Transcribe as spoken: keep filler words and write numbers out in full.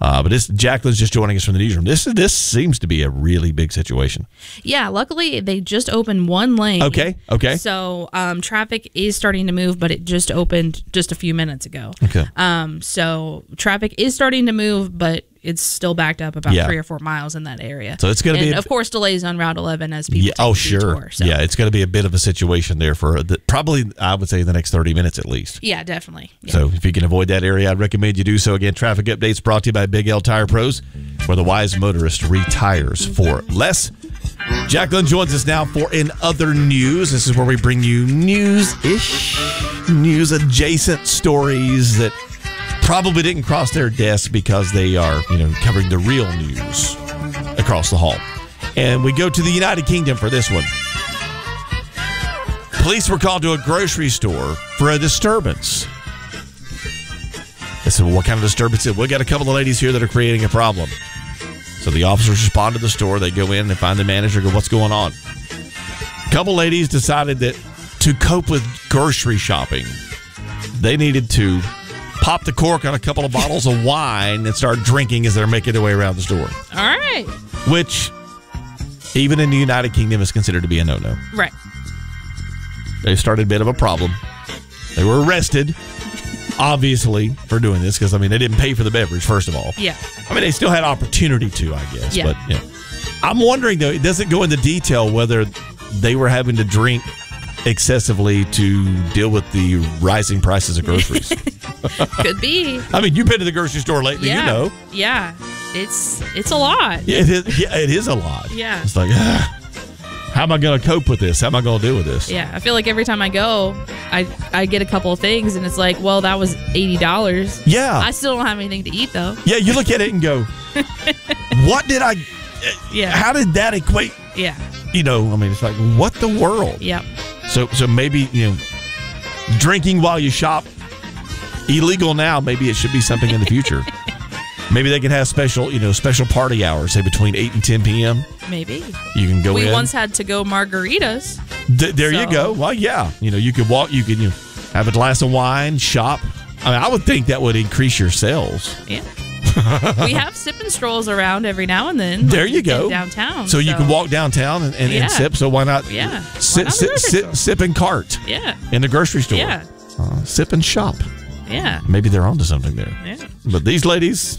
Uh, but this Jacqueline's just joining us from the newsroom. This this seems to be a really big situation. Yeah, luckily they just opened one lane. Okay, okay. So um, traffic is starting to move, but it just opened just a few minutes ago. Okay. Um, so traffic is starting to move, but it's still backed up about Yeah. three or four miles in that area. So it's going to be, and a, of course, delays on Route eleven as people. yeah, take oh the sure, detour, so. yeah, it's going to be a bit of a situation there for the, probably I would say the next thirty minutes at least. Yeah, definitely. Yeah. So if you can avoid that area, I'd recommend you do so. Again, traffic updates brought to you by Big L Tire Pros, where the wise motorist retires for less. Jacqueline joins us now for In Other News. This is where we bring you news-ish, news-adjacent stories that probably didn't cross their desk because they are, you know, covering the real news across the hall. And we go to the United Kingdom for this one. Police were called to a grocery store for a disturbance. They said, well, what kind of disturbance is it? We got a couple of ladies here that are creating a problem. So the officers respond to the store. They go in and they find the manager, go, what's going on? A couple ladies decided that to cope with grocery shopping, they needed to pop the cork on a couple of bottles of wine and start drinking as they're making their way around the store. All right. Which, even in the United Kingdom, is considered to be a no-no. Right. They started a bit of a problem. They were arrested, obviously, for doing this because, I mean, they didn't pay for the beverage, first of all. Yeah. I mean, they still had opportunity to, I guess. Yeah. But, you know, I'm wondering, though, it doesn't go into detail whether they were having to drink excessively to deal with the rising prices of groceries. Could be. I mean, you've been to the grocery store lately, Yeah. you know. Yeah. It's it's a lot. Yeah, it is, yeah, it is a lot. Yeah. It's like, ah, how am I going to cope with this? How am I going to deal with this? Yeah. I feel like every time I go, I I get a couple of things, and it's like, well, that was eighty dollars. Yeah. I still don't have anything to eat, though. Yeah, you look at it and go, what did I, Yeah. how did that equate? Yeah. You know, I mean, it's like, what the world? Yep. So, so maybe, you know, drinking while you shop, illegal now, maybe it should be something in the future. Maybe they can have special, you know, special party hours, say between eight and ten p.m. Maybe. You can go we in. We once had to go margaritas. D- there so. you go. Well, yeah. You know, you could walk, you could you know, have a glass of wine, shop. I mean, I would think that would increase your sales. Yeah. We have sip and strolls around every now and then. There like you go. Downtown. So, so you can walk downtown and, and, yeah. and sip. So why not yeah. sit, why not sit, sit, sip and cart yeah. in the grocery store? Yeah. Uh, sip and shop. Yeah. Maybe they're onto something there. Yeah. But these ladies,